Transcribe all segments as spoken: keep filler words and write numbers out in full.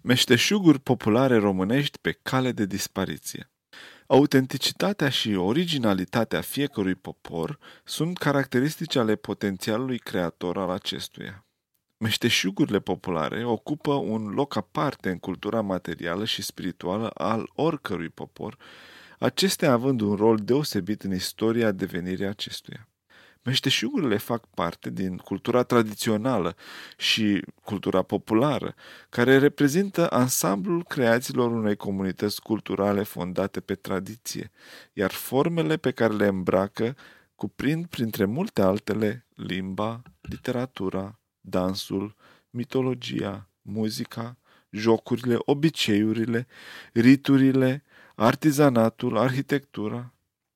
Meșteșuguri populare românești pe cale de dispariție. Autenticitatea și originalitatea fiecărui popor sunt caracteristici ale potențialului creator al acestuia. Meșteșugurile populare ocupă un loc aparte în cultura materială și spirituală al oricărui popor, acestea având un rol deosebit în istoria devenirii acestuia. Meșteșugurile fac parte din cultura tradițională și cultura populară, care reprezintă ansamblul creațiilor unei comunități culturale fondate pe tradiție, iar formele pe care le îmbracă cuprind, printre multe altele, limba, literatura, dansul, mitologia, muzica, jocurile, obiceiurile, riturile, artizanatul, arhitectura.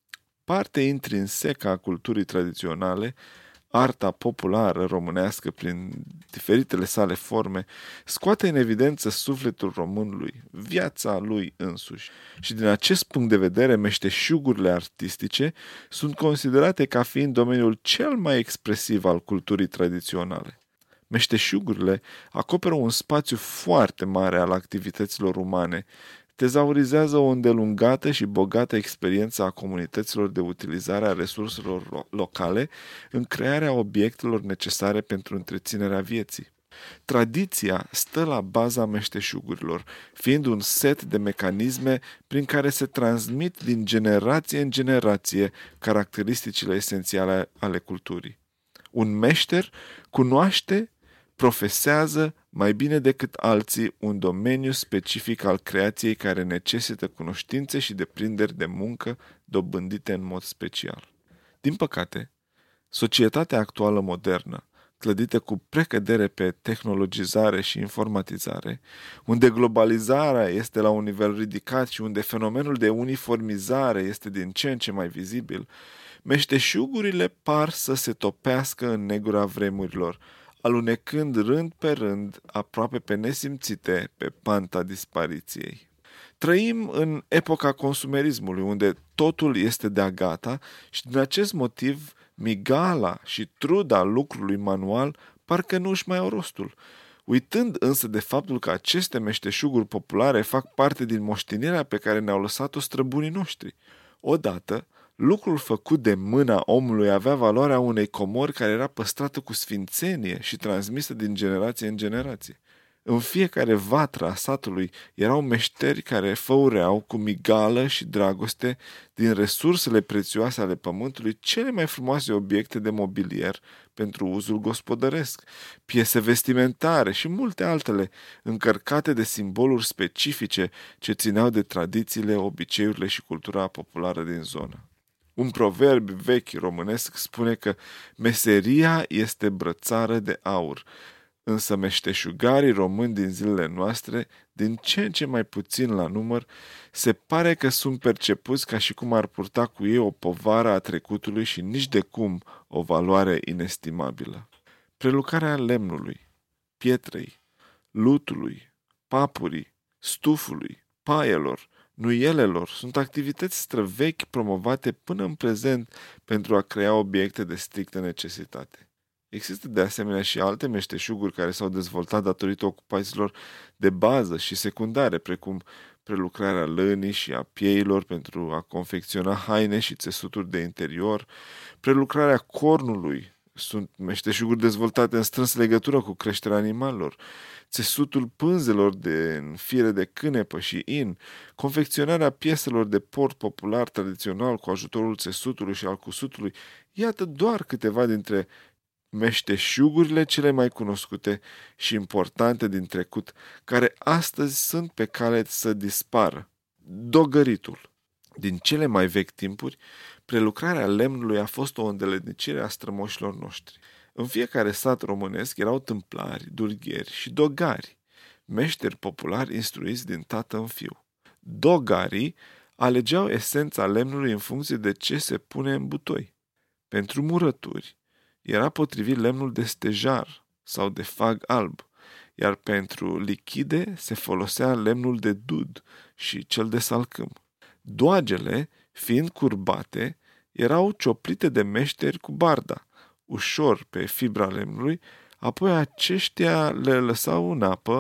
Parte intrinsecă a culturii tradiționale, arta populară românească prin diferitele sale forme, scoate în evidență sufletul românului, viața lui însuși. Și din acest punct de vedere, meșteșugurile artistice sunt considerate ca fiind domeniul cel mai expresiv al culturii tradiționale. Meșteșugurile acoperă un spațiu foarte mare al activităților umane, tezaurizează o îndelungată și bogată experiență a comunităților de utilizare a resurselor locale în crearea obiectelor necesare pentru întreținerea vieții. Tradiția stă la baza meșteșugurilor, fiind un set de mecanisme prin care se transmit din generație în generație caracteristicile esențiale ale culturii. Un meșter cunoaște, profesează mai bine decât alții un domeniu specific al creației care necesită cunoștințe și deprinderi de muncă dobândite în mod special. Din păcate, societatea actuală modernă, clădită cu precădere pe tehnologizare și informatizare, unde globalizarea este la un nivel ridicat și unde fenomenul de uniformizare este din ce în ce mai vizibil, meșteșugurile par să se topească în negura vremurilor, alunecând rând pe rând, aproape pe nesimțite, pe panta dispariției. Trăim în epoca consumerismului, unde totul este de-a gata și din acest motiv migala și truda lucrului manual parcă nu își mai au rostul. Uitând însă de faptul că aceste meșteșuguri populare fac parte din moștenirea pe care ne-au lăsat-o străbunii noștri. Odată, lucrul făcut de mâna omului avea valoarea unei comori care era păstrată cu sfințenie și transmisă din generație în generație. În fiecare vatră a satului erau meșteri care făureau cu migală și dragoste din resursele prețioase ale pământului cele mai frumoase obiecte de mobilier pentru uzul gospodăresc, piese vestimentare și multe altele, încărcate de simboluri specifice ce țineau de tradițiile, obiceiurile și cultura populară din zonă. Un proverb vechi românesc spune că meseria este brățară de aur, însă meșteșugarii români din zilele noastre, din ce în ce mai puțin la număr, se pare că sunt percepuți ca și cum ar purta cu ei o povară a trecutului și nici de cum o valoare inestimabilă. Prelucrarea lemnului, pietrei, lutului, papurii, stufului, paielor, nuielelor sunt activități străvechi promovate până în prezent pentru a crea obiecte de strictă necesitate. Există de asemenea și alte meșteșuguri care s-au dezvoltat datorită ocupațiilor de bază și secundare, precum prelucrarea lănii și a pieilor pentru a confecționa haine și țesuturi de interior, prelucrarea cornului, sunt meșteșuguri dezvoltate în strânsă legătură cu creșterea animalelor, țesutul pânzelor de fire de cânepă și in, confecționarea pieselor de port popular tradițional cu ajutorul țesutului și al cusutului, iată doar câteva dintre meșteșugurile cele mai cunoscute și importante din trecut, care astăzi sunt pe cale să dispară. Dogăritul. Din cele mai vechi timpuri, prelucrarea lemnului a fost o îndeletnicire a strămoșilor noștri. În fiecare sat românesc erau tâmplari, dulgheri și dogari, meșteri populari instruiți din tată în fiu. Dogarii alegeau esența lemnului în funcție de ce se pune în butoi. Pentru murături era potrivit lemnul de stejar sau de fag alb, iar pentru lichide se folosea lemnul de dud și cel de salcâm. Doagele, fiind curbate, erau cioplite de meșteri cu barda, ușor pe fibra lemnului, apoi aceștia le lăsau în apă,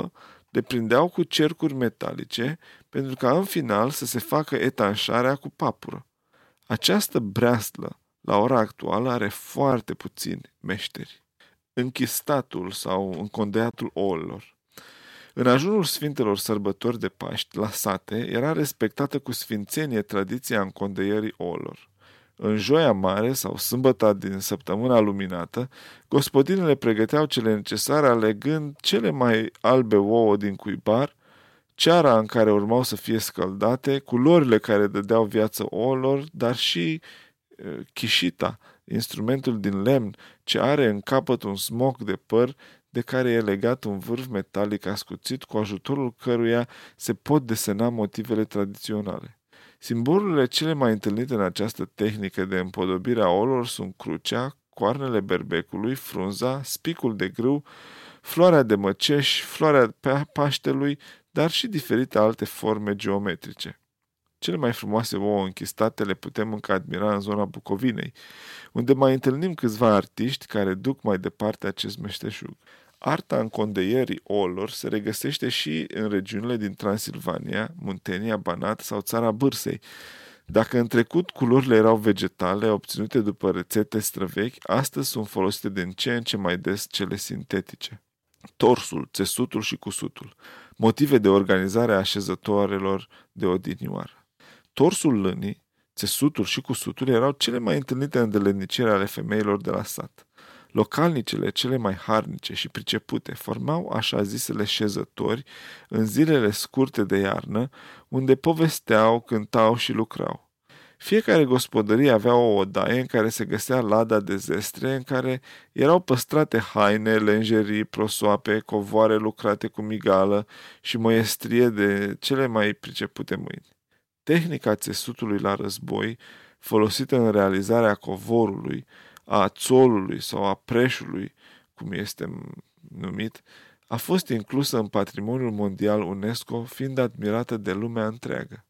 le prindeau cu cercuri metalice pentru ca în final să se facă etanșarea cu papură. Această breaslă, la ora actuală, are foarte puțini meșteri. Închistatul sau încondeiatul ouălor. În ajunul Sfintelor Sărbători de Paști, la sate, era respectată cu sfințenie tradiția încondeierii ouălor. În Joia Mare sau sâmbăta din săptămâna luminată, gospodinele pregăteau cele necesare alegând cele mai albe ouă din cuibar, ceara în care urmau să fie scăldate, culorile care dădeau viață ouălor, dar și uh, chișita, instrumentul din lemn ce are în capăt un smoc de păr de care e legat un vârf metalic ascuțit cu ajutorul căruia se pot desena motivele tradiționale. Simbolurile cele mai întâlnite în această tehnică de împodobire a ouălor sunt crucea, coarnele berbecului, frunza, spicul de grâu, floarea de măceș, floarea paștelui, dar și diferite alte forme geometrice. Cele mai frumoase ouă închistate le putem încă admira în zona Bucovinei, unde mai întâlnim câțiva artiști care duc mai departe acest meșteșug. Arta încondeierii ouălor se regăsește și în regiunile din Transilvania, Muntenia, Banat sau țara Bârsei. Dacă în trecut culorile erau vegetale, obținute după rețete străvechi, astăzi sunt folosite din ce în ce mai des cele sintetice. Torsul, țesutul și cusutul. Motive de organizare a așezătoarelor de odinioară. Torsul lânii, țesutul și cusutul erau cele mai întâlnite îndeletniciri ale femeilor de la sat. Localnicele cele mai harnice și pricepute formau așa zisele șezători în zilele scurte de iarnă, unde povesteau, cântau și lucrau. Fiecare gospodărie avea o odaie în care se găsea lada de zestre, în care erau păstrate haine, lenjerii, prosoape, covoare lucrate cu migală și măiestrie de cele mai pricepute mâini. Tehnica țesutului la război, folosită în realizarea covorului, a țolului sau a preșului, cum este numit, a fost inclusă în Patrimoniul Mondial UNESCO, fiind admirată de lumea întreagă.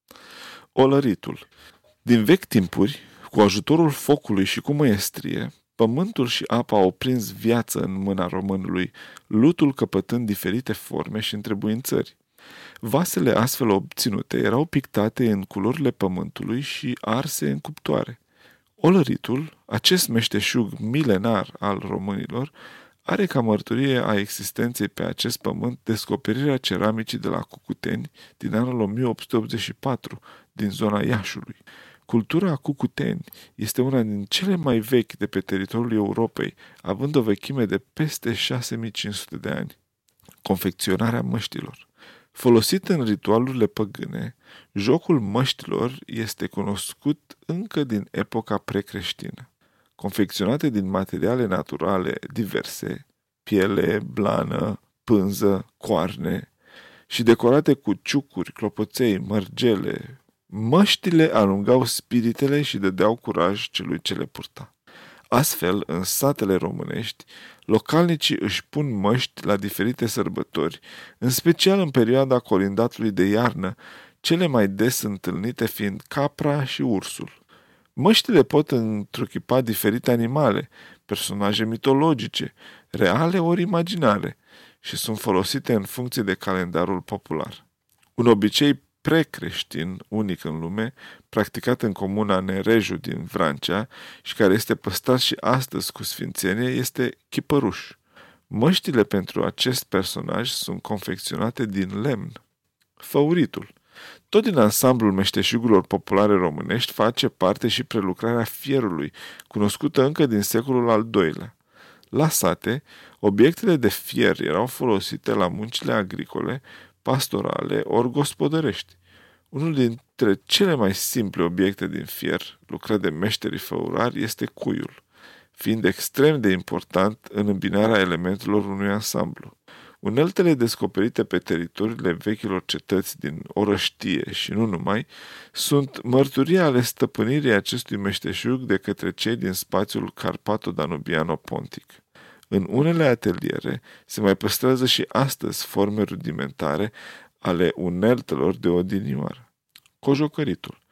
Olăritul. Din vechi timpuri, cu ajutorul focului și cu măiestrie, pământul și apa au prins viață în mâna românului, lutul căpătând diferite forme și întrebuințări. Vasele astfel obținute erau pictate în culorile pământului și arse în cuptoare. Olăritul, acest meșteșug milenar al românilor, are ca mărturie a existenței pe acest pământ descoperirea ceramicii de la Cucuteni din anul o mie opt sute optzeci și patru, din zona Iașului. Cultura Cucuteni este una din cele mai vechi de pe teritoriul Europei, având o vechime de peste șase mii cinci sute de ani. Confecționarea măștilor. Folosit în ritualurile păgâne, jocul măștilor este cunoscut încă din epoca precreștină. Confecționate din materiale naturale diverse, piele, blană, pânză, coarne și decorate cu ciucuri, clopoței, mărgele, măștile alungau spiritele și dădeau curaj celui ce le purta. Astfel, în satele românești, localnicii își pun măști la diferite sărbători, în special în perioada colindatului de iarnă, cele mai des întâlnite fiind capra și ursul. Măștile pot întruchipa diferite animale, personaje mitologice, reale ori imaginare, și sunt folosite în funcție de calendarul popular. Un obicei precreștin, unic în lume, practicat în comuna Nereju din Vrancea și care este păstrat și astăzi cu sfințenie, este chipăruș. Măștile pentru acest personaj sunt confecționate din lemn. Făuritul. Tot din ansamblul meșteșugurilor populare românești face parte și prelucrarea fierului, cunoscută încă din secolul al doilea. La sate, obiectele de fier erau folosite la muncile agricole, pastorale ori gospodărești. Unul dintre cele mai simple obiecte din fier, lucrat de meșterii făurari, este cuiul, fiind extrem de important în îmbinarea elementelor unui ansamblu. Uneltele descoperite pe teritoriile vechilor cetăți din Orăștie și nu numai, sunt mărturii ale stăpânirii acestui meșteșug de către cei din spațiul Carpato-Danubiano-Pontic. În unele ateliere se mai păstrează și astăzi forme rudimentare ale uneltelor de odinioară. Cojocăritul.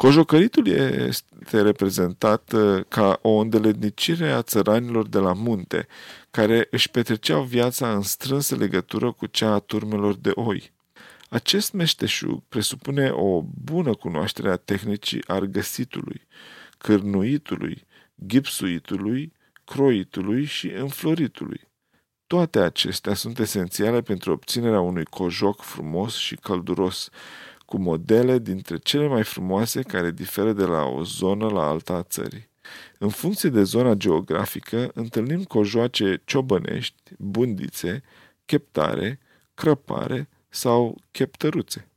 Cojocăritul este reprezentat ca o îndeletnicire a țăranilor de la munte, care își petreceau viața în strânsă legătură cu cea a turmelor de oi. Acest meșteșug presupune o bună cunoaștere a tehnicii argăsitului, cârnuitului, gipsuitului, croitului și înfloritului. Toate acestea sunt esențiale pentru obținerea unui cojoc frumos și călduros, cu modele dintre cele mai frumoase care diferă de la o zonă la alta a țării. În funcție de zona geografică, întâlnim cojoace ciobănești, bundițe, cheptare, crăpare sau cheptăruțe.